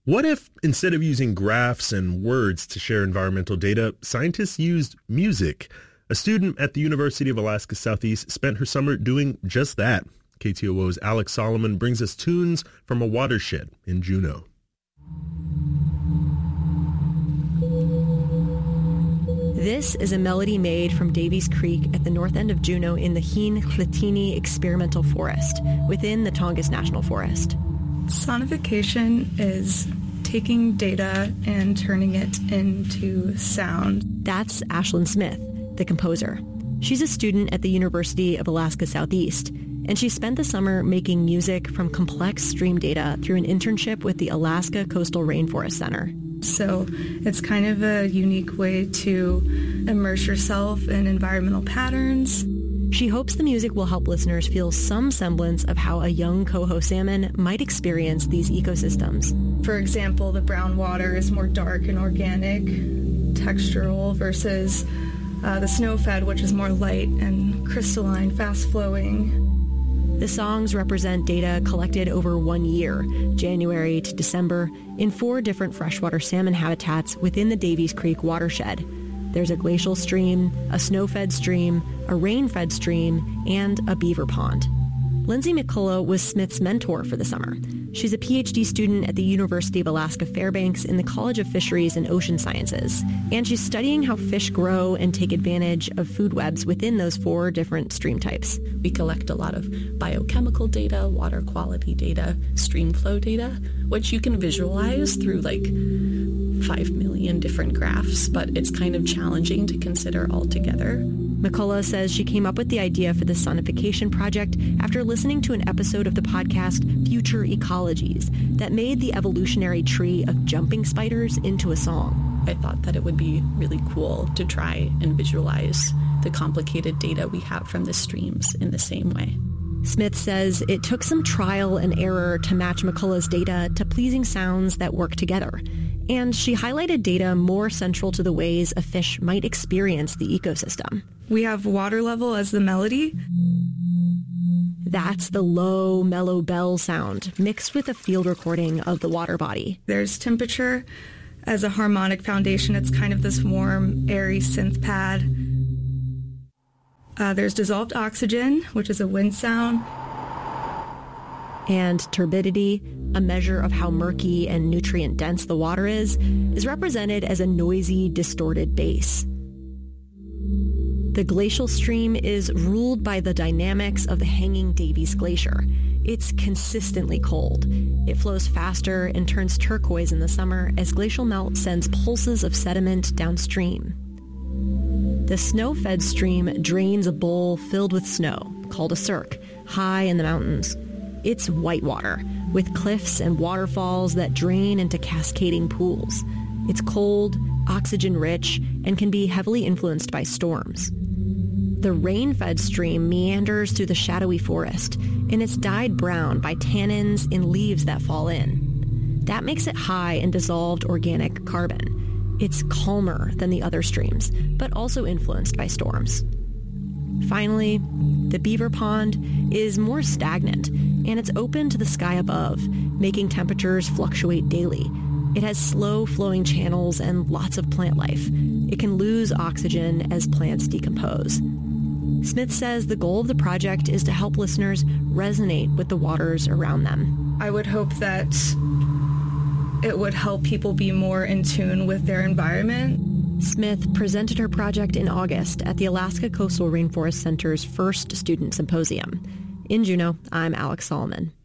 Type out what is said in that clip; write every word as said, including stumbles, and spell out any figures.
What if, instead of using graphs and words to share environmental data, scientists used music? A student at the University of Alaska Southeast spent her summer doing just that. K T O O's Alex Solomon brings us tunes from a watershed in Juneau. This is a melody made from Davies Creek at the north end of Juneau in the Heen-Klatini Experimental Forest within the Tongass National Forest. Sonification is taking data and turning it into sound. That's Ashlyn Smith, the composer. She's a student at the University of Alaska Southeast, and she spent the summer making music from complex stream data through an internship with the Alaska Coastal Rainforest Center. So it's kind of a unique way to immerse yourself in environmental patterns. She hopes the music will help listeners feel some semblance of how a young coho salmon might experience these ecosystems. For example, the brown water is more dark and organic, textural, versus uh, the snow-fed, which is more light and crystalline, fast-flowing. The songs represent data collected over one year, January to December, in four different freshwater salmon habitats within the Davies Creek watershed. There's a glacial stream, a snow-fed stream, a rain-fed stream, and a beaver pond. Lindsay McCullough was Smith's mentor for the summer. She's a P H D student at the University of Alaska Fairbanks in the College of Fisheries and Ocean Sciences, and she's studying how fish grow and take advantage of food webs within those four different stream types. We collect a lot of biochemical data, water quality data, stream flow data, which you can visualize through like five million different graphs, but it's kind of challenging to consider all together. McCullough says she came up with the idea for the sonification project after listening to an episode of the podcast Future Ecologies that made the evolutionary tree of jumping spiders into a song. I thought that it would be really cool to try and visualize the complicated data we have from the streams in the same way. Smith says it took some trial and error to match McCullough's data to pleasing sounds that work together. And she highlighted data more central to the ways a fish might experience the ecosystem. We have water level as the melody. That's the low, mellow bell sound mixed with a field recording of the water body. There's temperature as a harmonic foundation. It's kind of this warm, airy synth pad. Uh, there's dissolved oxygen, which is a wind sound. And turbidity, a measure of how murky and nutrient-dense the water is, is represented as a noisy, distorted bass. The glacial stream is ruled by the dynamics of the hanging Davies Glacier. It's consistently cold. It flows faster and turns turquoise in the summer as glacial melt sends pulses of sediment downstream. The snow-fed stream drains a bowl filled with snow, called a cirque, high in the mountains. It's whitewater, with cliffs and waterfalls that drain into cascading pools. It's cold, oxygen-rich, and can be heavily influenced by storms. The rain-fed stream meanders through the shadowy forest, and it's dyed brown by tannins in leaves that fall in. That makes it high in dissolved organic carbon. It's calmer than the other streams, but also influenced by storms. Finally, the beaver pond is more stagnant, and it's open to the sky above, making temperatures fluctuate daily. It has slow-flowing channels and lots of plant life. It can lose oxygen as plants decompose. Smith says the goal of the project is to help listeners resonate with the waters around them. I would hope that it would help people be more in tune with their environment. Smith presented her project in August at the Alaska Coastal Rainforest Center's first student symposium. In Juneau, I'm Alex Solomon.